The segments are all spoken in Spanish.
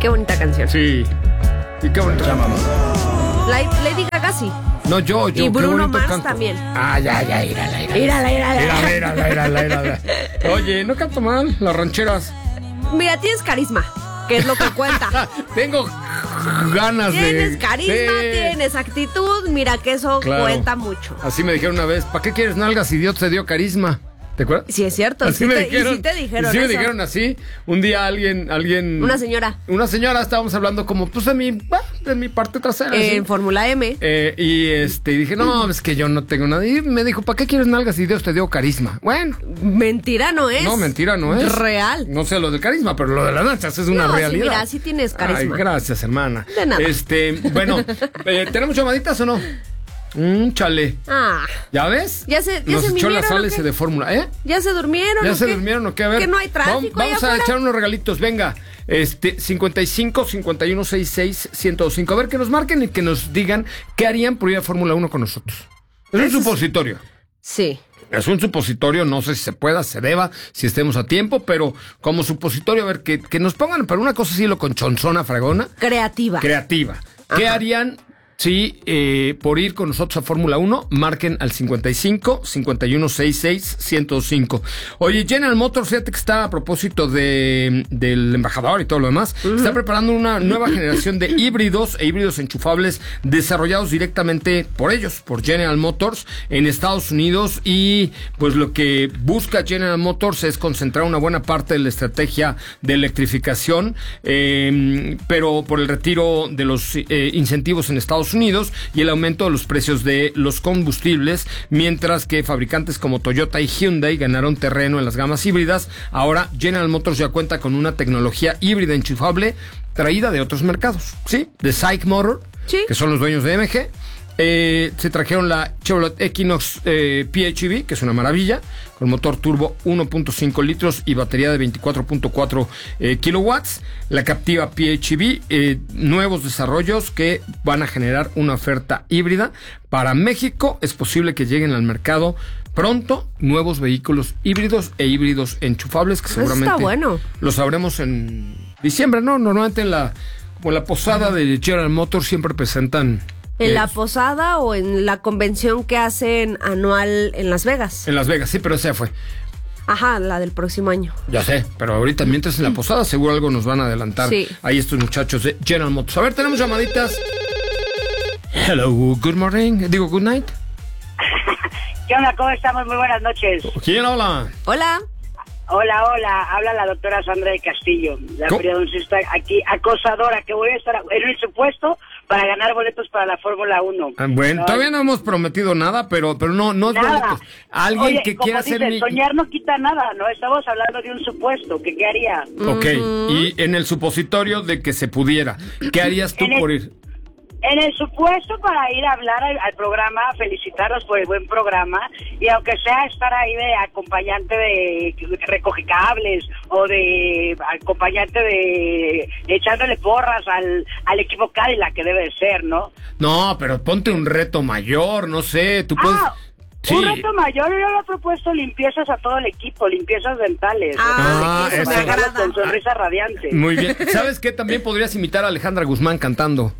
Qué bonita canción. Sí. Y qué bonita. Lady Gaga sí. No, yo. Y Bruno Mars también. Ah, ya, írala. Oye, no canto mal, las rancheras. Mira, tienes carisma, que es lo que cuenta. Tengo ganas Tienes carisma, tienes actitud, mira que eso cuenta mucho. Así me dijeron una vez, ¿para qué quieres nalgas si Dios te dio carisma? ¿Te acuerdas? Sí, es cierto. Así me dijeron. Y sí te dijeron sí me eso. dijeron así. Un día alguien... Una señora, estábamos hablando como, pues, de mi parte trasera. En Fórmula M. Y dije, no, es que yo no tengo nada. Y me dijo, ¿para qué quieres nalgas si Dios te dio carisma? Bueno. Mentira no es. No, mentira no es. Real. No sé lo del carisma, pero lo de las nachas es una realidad. Sí, mira, sí tienes carisma. Ay, gracias, hermana. De nada. Bueno, ¿tenemos llamaditas o no? Chale. ¿Ya ves? Ya se nos echó vinieron, la sal ese de fórmula, ¿eh? ¿Ya se durmieron? ¿Ya se durmieron o qué? A ver. Que no hay tráfico. Vamos a echar unos regalitos, venga. 55 51 66 105. A ver, que nos marquen y que nos digan qué harían por ir a Fórmula 1 con nosotros. Es un supositorio. Sí. Es un supositorio, no sé si se pueda, se deba, si estemos a tiempo, pero como supositorio, a ver, que nos pongan para una cosa así, lo con chonzona, fragona. Creativa. ¿Qué harían? Sí, por ir con nosotros a Fórmula 1, marquen al 55 51 66 105. Oye, General Motors, fíjate que está a propósito del embajador y todo lo demás, está preparando una nueva generación de híbridos e híbridos enchufables desarrollados directamente por ellos, por General Motors en Estados Unidos, y pues lo que busca General Motors es concentrar una buena parte de la estrategia de electrificación, pero por el retiro de los incentivos en Estados Unidos y el aumento de los precios de los combustibles, mientras que fabricantes como Toyota y Hyundai ganaron terreno en las gamas híbridas. Ahora General Motors ya cuenta con una tecnología híbrida enchufable traída de otros mercados, ¿sí? De SAIC Motor, que son los dueños de MG. Se trajeron la Chevrolet Equinox PHEV, que es una maravilla, con motor turbo 1.5 litros y batería de 24.4 kilowatts. La Captiva PHEV, nuevos desarrollos que van a generar una oferta híbrida. Para México es posible que lleguen al mercado pronto nuevos vehículos híbridos e híbridos enchufables, que seguramente está bueno. Lo sabremos en diciembre, ¿no? Normalmente en la posada de General Motors siempre presentan... ¿En la posada o en la convención que hacen anual en Las Vegas? En Las Vegas, sí, pero esa fue. Ajá, la del próximo año. Ya sé, pero ahorita mientras en la posada seguro algo nos van a adelantar. Sí. Ahí estos muchachos de General Motors. A ver, tenemos llamaditas. Hello, good morning. Digo, good night. ¿Qué onda? ¿Cómo estamos? Muy buenas noches. ¿Quién habla? Hola. Hola. Habla la doctora Sandra de Castillo, la periodoncista aquí, acosadora, que voy a estar en el supuesto para ganar boletos para la Fórmula 1. Bueno, ¿no? Todavía no hemos prometido nada, pero no es boletos. Alguien que quiera hacer... soñar no quita nada, ¿no? Estamos hablando de un supuesto, que ¿qué haría? Ok, y en el supositorio de que se pudiera, ¿qué harías tú por ir? En el supuesto para ir a hablar al programa, felicitarlos por el buen programa, y aunque sea estar ahí de acompañante de recogecables o de acompañante de echándole porras al equipo Cadillac, que debe de ser, ¿no? No, pero ponte un reto mayor, no sé, tú puedes... Sí. Un reto mayor, yo le he propuesto limpiezas a todo el equipo, limpiezas dentales. Eso me agrada. Con sonrisa radiante. Muy bien. ¿Sabes qué? También podrías imitar a Alejandra Guzmán cantando.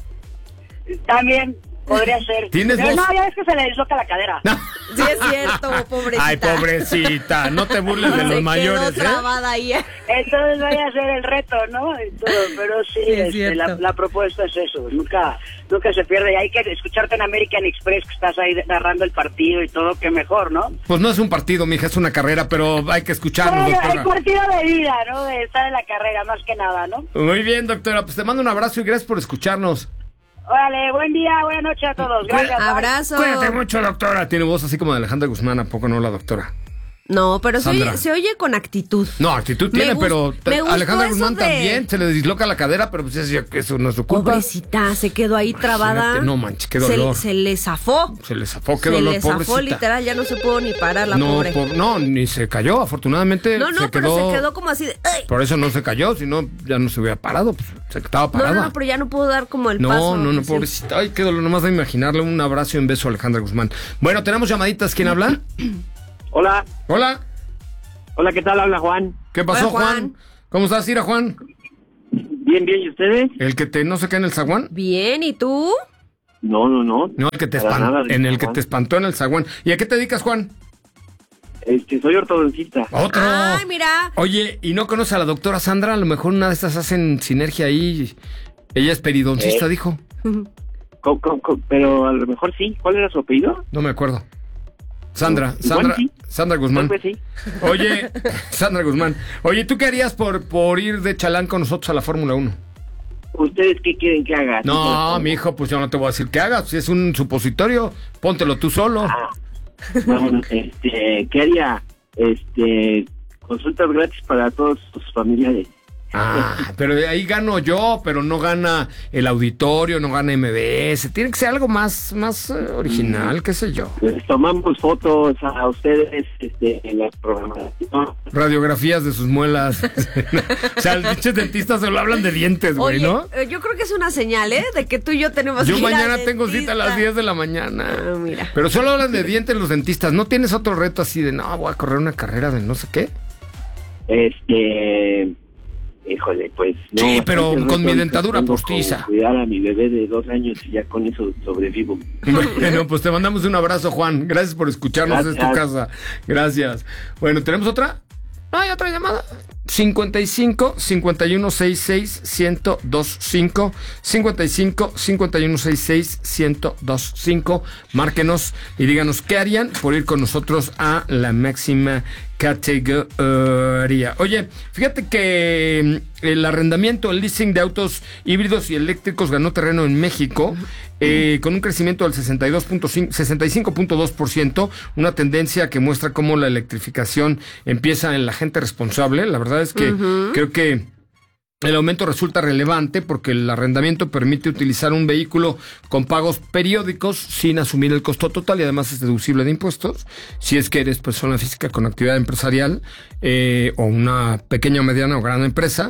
También podría ser. ¿Tienes pero voz? no, ya ves que se le disloca la cadera. No. Sí, es cierto, pobrecita. Ay, pobrecita, no te burles de los mayores, quedó trabada ahí. Entonces voy a hacer el reto, ¿no? Pero sí, la propuesta es eso. Nunca se pierde. Y hay que escucharte en American Express, que estás ahí narrando el partido y todo, que mejor, ¿no? Pues no es un partido, mija, es una carrera, pero hay que escucharnos, doctora. El partido de vida, ¿no? De estar en la carrera, más que nada, ¿no? Muy bien, doctora, pues te mando un abrazo y gracias por escucharnos. Órale, buen día, buena noche a todos. Gracias. Abrazo. Cuídate mucho, doctora. Tiene voz así como de Alejandra Guzmán, ¿a poco no la doctora? No, pero se oye con actitud. No, actitud tiene, pero Alejandra Guzmán también se le disloca la cadera, pero pues eso no es su culpa. Pobrecita, se quedó ahí trabada. No manches, qué dolor. Se le zafó. Qué dolor, pobrecita. Se le zafó, literal, ya no se pudo ni parar la pobre. No, ni se cayó, afortunadamente. No, pero se quedó como así de... ¡ay! Por eso no se cayó, si no, ya no se hubiera parado, pues se estaba parada. No, pero ya no pudo dar como el paso. No, pobrecita. Ay, qué dolor, nomás de imaginarle un abrazo y un beso a Alejandra Guzmán. Bueno, tenemos llamaditas, ¿quién habla? Hola, ¿qué tal? Habla Juan. ¿Qué pasó, Hola, Juan? ¿Cómo estás, Ira, Juan? Bien, ¿y ustedes? ¿El que te no se cae en el zaguán? Bien, ¿y tú? No. No, el que te espantó en el zaguán. ¿Y a qué te dedicas, Juan? Soy ortodoncista. ¡Otro! ¡Ay, mira! Oye, ¿y no conoces a la doctora Sandra? A lo mejor una de estas hacen sinergia ahí. Ella es periodoncista, dijo. Pero a lo mejor sí. ¿Cuál era su apellido? No me acuerdo. Sandra Guzmán. Sí. Oye, Sandra Guzmán. Oye, ¿tú qué harías por ir de chalán con nosotros a la Fórmula 1? ¿Ustedes qué quieren que haga? No, mijo, pues yo no te voy a decir qué hagas. Si es un supositorio, póntelo tú solo. Bueno, ¿qué haría? Consultas gratis para todos tus familiares. Pero ahí gano yo, pero no gana el auditorio, no gana MBS. Tiene que ser algo más original, qué sé yo. Pues tomamos fotos a ustedes en la programación. Radiografías de sus muelas. O sea, los pinches dentistas solo hablan de dientes, güey, ¿no? Yo creo que es una señal, de que tú y yo tenemos Yo mañana tengo cita a las 10 de la mañana. Mira. Pero solo hablan de dientes los dentistas. ¿No tienes otro reto así de, no, voy a correr una carrera de no sé qué? Híjole, pues... Sí, pero con mi dentadura postiza. Cuidar a mi bebé de 2 años y ya con eso sobrevivo. Bueno, pues te mandamos un abrazo, Juan. Gracias por escucharnos desde tu casa. Gracias. Bueno, ¿tenemos otra? Hay otra llamada. 55 51 66 1025 55 51 66 1025. Márquenos y díganos qué harían por ir con nosotros a la máxima categoría. Oye, fíjate que el arrendamiento, el leasing de autos híbridos y eléctricos ganó terreno en México con un crecimiento del 65.2%, una tendencia que muestra cómo la electrificación empieza en la gente responsable. La verdad es que creo que el aumento resulta relevante porque el arrendamiento permite utilizar un vehículo con pagos periódicos sin asumir el costo total y además es deducible de impuestos si es que eres persona física con actividad empresarial o una pequeña, mediana o gran empresa.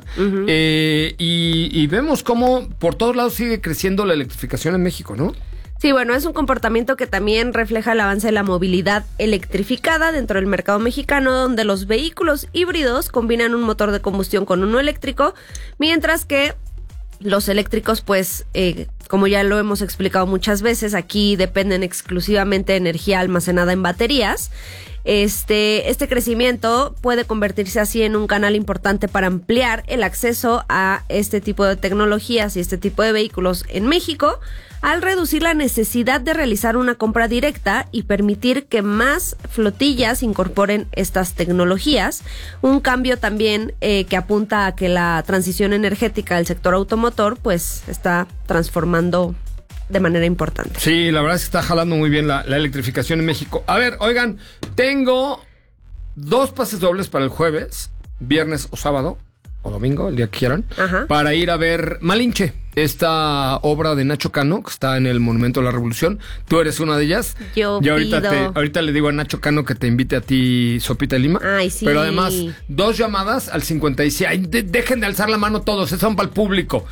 Y vemos cómo por todos lados sigue creciendo la electrificación en México, ¿no? Sí, bueno, es un comportamiento que también refleja el avance de la movilidad electrificada dentro del mercado mexicano, donde los vehículos híbridos combinan un motor de combustión con uno eléctrico, mientras que los eléctricos, pues, como ya lo hemos explicado muchas veces, aquí dependen exclusivamente de energía almacenada en baterías. Este crecimiento puede convertirse así en un canal importante para ampliar el acceso a este tipo de tecnologías y este tipo de vehículos en México, al reducir la necesidad de realizar una compra directa y permitir que más flotillas incorporen estas tecnologías. Un cambio también que apunta a que la transición energética del sector automotor pues está transformando de manera importante. Sí, la verdad es que está jalando muy bien la electrificación en México. A ver, oigan, tengo 2 pases dobles para el jueves, viernes o sábado, o domingo, el día que quieran, para ir a ver Malinche, esta obra de Nacho Cano, que está en el Monumento de la Revolución. Tú eres una de ellas. Yo ahorita le digo a Nacho Cano que te invite a ti sopita de lima. Ay, sí. Pero además, 2 llamadas al 56. Ay, dejen de alzar la mano todos, son para el público.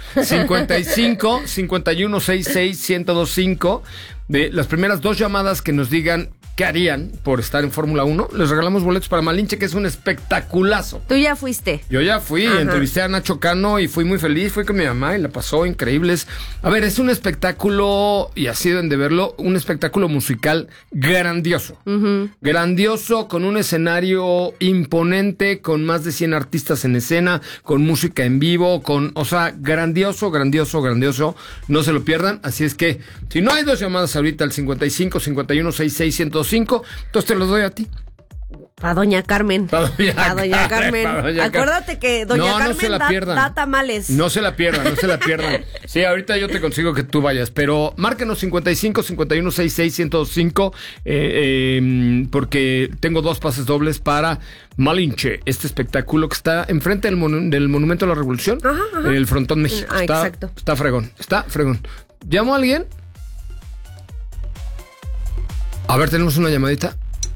55 51 66 1025. De las primeras 2 llamadas que nos digan qué harían por estar en Fórmula 1, les regalamos boletos para Malinche, que es un espectaculazo. ¿Tú ya fuiste? Yo ya fui, entrevisté a Nacho Cano y fui muy feliz, fui con mi mamá y la pasó increíbles. A ver, es un espectáculo, y así deben de verlo, un espectáculo musical grandioso. Grandioso, con un escenario imponente, con más de 100 artistas en escena, con música en vivo, grandioso. No se lo pierdan, así es que, si no hay 2 llamadas ahorita al 55 51 66 1025, entonces te los doy a ti. A doña Carmen. A doña Carmen. Acuérdate que doña Carmen da tamales. No se la pierdan. Sí, ahorita yo te consigo que tú vayas, pero márquenos 55 51 66 1025 porque tengo 2 pases dobles para Malinche, este espectáculo que está enfrente del Monumento a la Revolución, en el Frontón México. Exacto. Está fregón. ¿Llamo a alguien? A ver, tenemos una llamadita.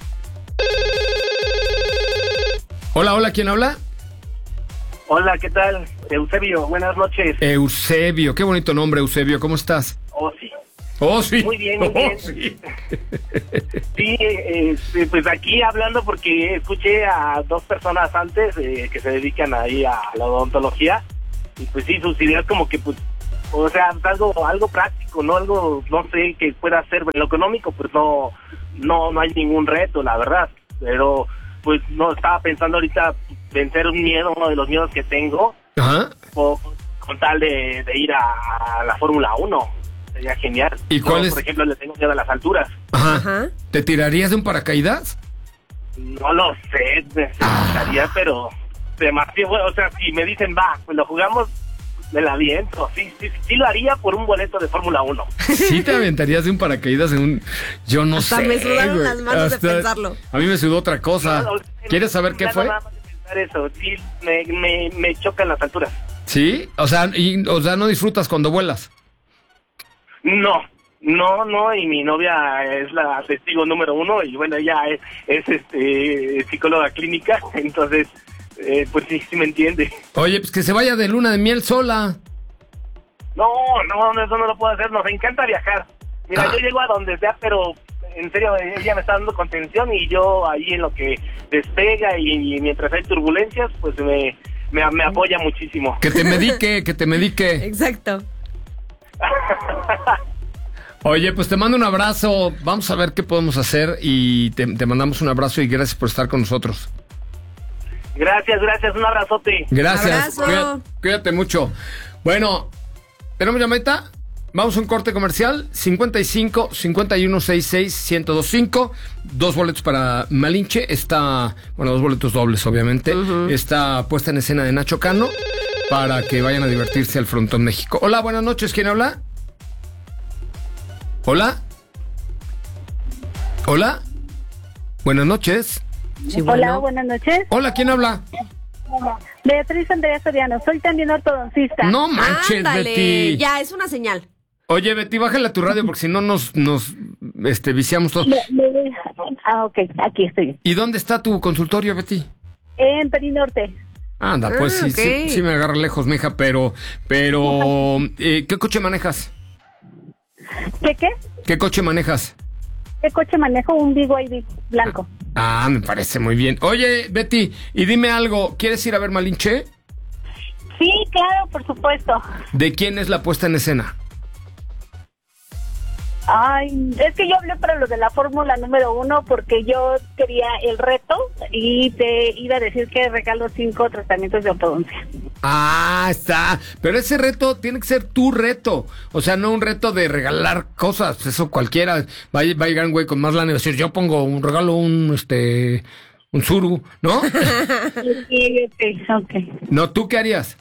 Hola, ¿quién habla? Hola, ¿qué tal? Eusebio, buenas noches. Eusebio, qué bonito nombre, Eusebio, ¿cómo estás? Oh, sí. Muy bien. Sí. Sí, pues aquí hablando porque escuché a 2 personas antes que se dedican ahí a la odontología Y pues sí, sus ideas como que pues, o sea, algo práctico, no algo, no sé, que pueda hacer. En lo económico pues no hay ningún reto, la verdad, pero pues no, estaba pensando ahorita vencer un miedo, uno de los miedos que tengo. Ajá. Con tal de ir a la Fórmula 1. Sería genial. ¿Y cuál es? Por ejemplo, le tengo miedo a las alturas. Ajá. ¿Te tirarías de un paracaídas? No lo sé, necesitaría, pero demasiado, o sea, si me dicen, va, pues lo jugamos, me la aviento. Sí lo haría por un boleto de Fórmula 1. ¿Sí te aventarías de un paracaídas en un...? Yo no sé, me sudaron las manos hasta de pensarlo. A mí me sudó otra cosa. No, ¿Quieres saber qué fue? Nada más de pensar eso, sí, me chocan las alturas. ¿Sí? O sea, ¿no disfrutas cuando vuelas? No, y mi novia es la testigo número 1, y bueno, ella es psicóloga clínica, entonces, pues sí me entiende. Oye, pues que se vaya de luna de miel sola. No, eso no lo puedo hacer, nos encanta viajar. Mira, yo llego a donde sea, pero en serio, ella me está dando contención y yo ahí en lo que despega y mientras hay turbulencias, pues me apoya muchísimo. Que te medique. Exacto. Oye, pues te mando un abrazo. Vamos a ver qué podemos hacer y te mandamos un abrazo y gracias por estar con nosotros. Gracias, un abrazote. Gracias. Abrazo. Cuídate mucho. Bueno, ¿tenemos llamadita? Vamos a un corte comercial. 55 51 66 1025. 2 boletos para Malinche. Dos boletos dobles, obviamente. Está puesta en escena de Nacho Cano para que vayan a divertirse al Frontón México. Hola, buenas noches. ¿Quién habla? Hola. Buenas noches. Sí, bueno. Hola, buenas noches. Hola, ¿quién habla? Beatriz Andrea Soriano, soy también ortodoncista. No manches, Ándale, Betty. ya, es una señal. Oye, Betty, bájale a tu radio porque si no nos viciamos todos. Ok, aquí estoy. ¿Y dónde está tu consultorio, Betty? En Perinorte. Anda, pues sí, ok. sí me agarra lejos, mija, pero, ¿qué coche manejas? ¿Qué? ¿Qué coche manejas? ¿Qué coche manejo? Un BYD blanco. Ah, me parece muy bien. Oye, Betty, y dime algo, ¿quieres ir a ver Malinche? Sí, claro, por supuesto. ¿De quién es la puesta en escena? Ay, es que yo hablé para lo de la fórmula número 1 porque yo quería el reto y te iba a decir que regalo 5 tratamientos de ortodoncia. Ah, está. Pero ese reto tiene que ser tu reto. O sea, no un reto de regalar cosas. Eso cualquiera. Va a llegar un güey con más lana y va a decir, yo pongo un regalo, un suru, ¿no? Sí, ok. No, ¿tú qué harías?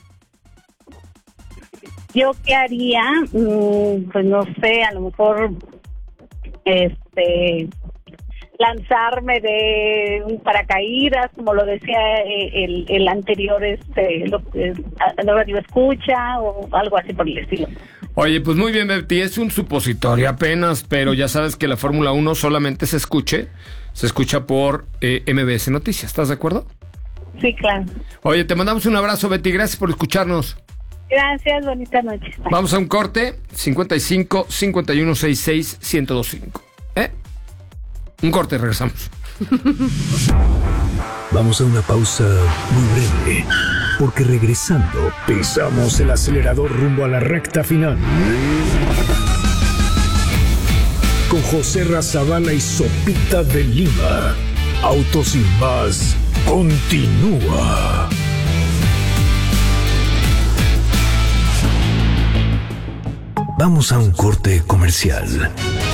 Yo qué haría, pues no sé, a lo mejor lanzarme de un paracaídas, como lo decía el anterior, la radio escucha o algo así por el estilo. Oye, pues muy bien, Betty, es un supositorio apenas, pero ya sabes que la Fórmula 1 solamente se escucha por MBS Noticias, ¿estás de acuerdo? Sí, claro. Oye, te mandamos un abrazo, Betty, gracias por escucharnos. Gracias, bonita noche. Bye. Vamos a un corte, 55 51 66 1025. Un corte, regresamos. Vamos a una pausa muy breve, porque regresando pisamos el acelerador rumbo a la recta final. Con José Razabala y Sopita de Lima. Autos sin más continúa. Vamos a un corte comercial.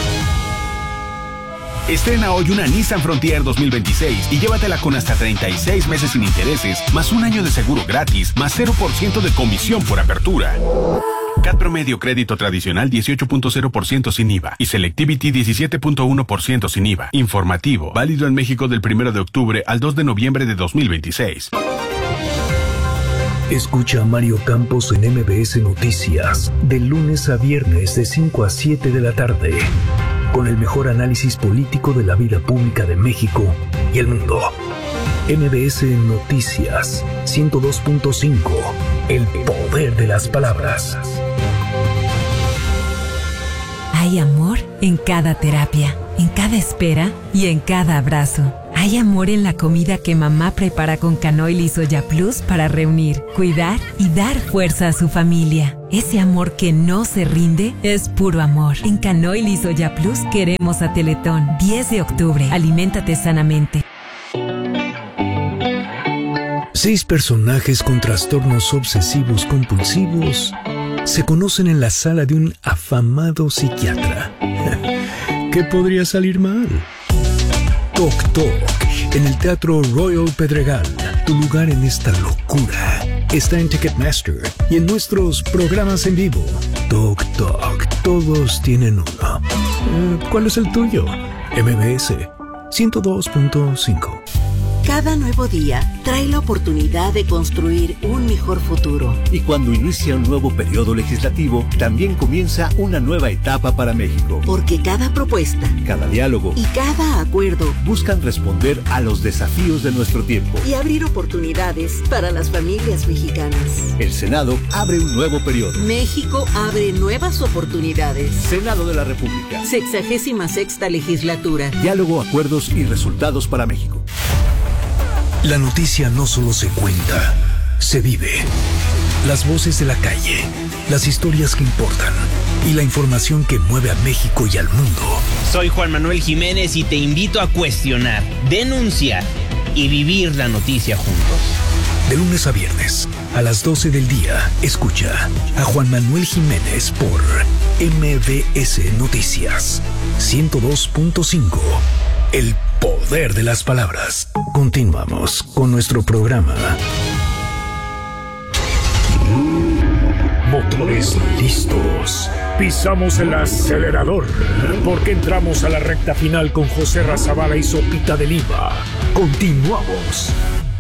Estrena hoy una Nissan Frontier 2026 y llévatela con hasta 36 meses sin intereses, más un año de seguro gratis, más 0% de comisión por apertura. CAT promedio crédito tradicional 18.0% sin IVA y Selectivity 17.1% sin IVA. Informativo, válido en México del 1 de octubre al 2 de noviembre de 2026. Escucha a Mario Campos en MBS Noticias, de lunes a viernes de 5 a 7 de la tarde, con el mejor análisis político de la vida pública de México y el mundo. MBS Noticias 102.5, el poder de las palabras. Hay amor en cada terapia, en cada espera y en cada abrazo. Hay amor en la comida que mamá prepara con Canoil y Soya Plus para reunir, cuidar y dar fuerza a su familia. Ese amor que no se rinde es puro amor. En Canoil y Soya Plus queremos a Teletón. 10 de octubre. Aliméntate sanamente. 6 personajes con trastornos obsesivos compulsivos se conocen en la sala de un afamado psiquiatra. ¿Qué podría salir mal? Toc Toc, en el Teatro Royal Pedregal. Tu lugar en esta locura está en Ticketmaster y en nuestros programas en vivo. Toc Toc, todos tienen uno. ¿Cuál es el tuyo? MBS 102.5. Cada nuevo día trae la oportunidad de construir un mejor futuro. Y cuando inicia un nuevo periodo legislativo, también comienza una nueva etapa para México. Porque cada propuesta, cada diálogo y cada acuerdo buscan responder a los desafíos de nuestro tiempo y abrir oportunidades para las familias mexicanas. El Senado abre un nuevo periodo. México abre nuevas oportunidades. Senado de la República. 66ª legislatura. Diálogo, acuerdos y resultados para México. La noticia no solo se cuenta, se vive. Las voces de la calle, las historias que importan y la información que mueve a México y al mundo. Soy Juan Manuel Jiménez y te invito a cuestionar, denunciar y vivir la noticia juntos. De lunes a viernes, a las 12 del día, escucha a Juan Manuel Jiménez por MBS Noticias 102.5. El poder de las palabras. Continuamos con nuestro programa. Motores listos. Pisamos el acelerador porque entramos a la recta final con José Razabala y Sopita de Lima. Continuamos.